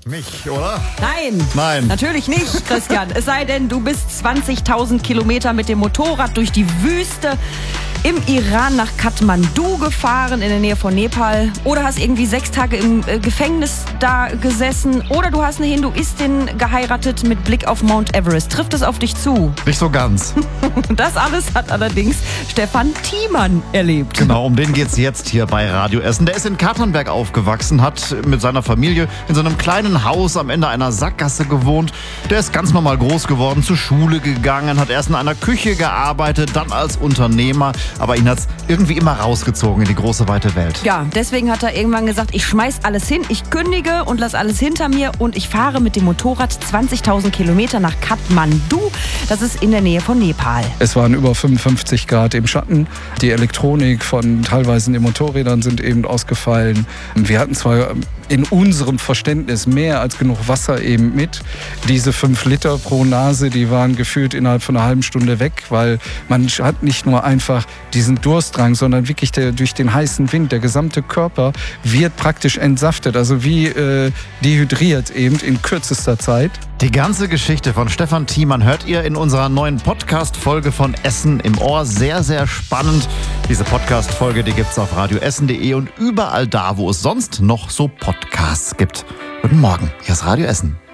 Mich, oder? Nein. Natürlich nicht, Christian. Es sei denn, du bist 20.000 Kilometer mit dem Motorrad durch die Wüste im Iran nach Kathmandu gefahren, in der Nähe von Nepal. Oder hast irgendwie 6 Tage im Gefängnis da gesessen. Oder du hast eine Hinduistin geheiratet mit Blick auf Mount Everest. Trifft es auf dich zu? Nicht so ganz. Das alles hat allerdings Stefan Thiemann erlebt. Genau, um den geht's jetzt hier bei Radio Essen. Der ist in Katernberg aufgewachsen, hat mit seiner Familie in so einem kleinen Haus am Ende einer Sackgasse gewohnt. Der ist ganz normal groß geworden, zur Schule gegangen, hat erst in einer Küche gearbeitet, dann als Unternehmer. Aber ihn hat's irgendwie immer rausgezogen in die große, weite Welt. Ja, deswegen hat er irgendwann gesagt, ich schmeiß alles hin, ich kündige und lass alles hinter mir und ich fahre mit dem Motorrad 20.000 Kilometer nach Kathmandu. Das ist in der Nähe von Nepal. Es waren über 55 Grad im Schatten. Die Elektronik von teilweise den Motorrädern sind eben ausgefallen. Wir hatten zwar in unserem Verständnis mehr als genug Wasser eben mit. Diese 5 Liter pro Nase, die waren gefühlt innerhalb von einer halben Stunde weg, weil man hat nicht nur einfach diesen Durstdrang, sondern wirklich durch den heißen Wind, der gesamte Körper wird praktisch entsaftet, also wie dehydriert eben in kürzester Zeit. Die ganze Geschichte von Stefan Thiemann hört ihr in unserer neuen Podcast-Folge von Essen im Ohr. Sehr, sehr spannend. Diese Podcast-Folge, die gibt's auf radioessen.de und überall da, wo es sonst noch so Podcasts gibt. Guten Morgen, hier ist Radio Essen.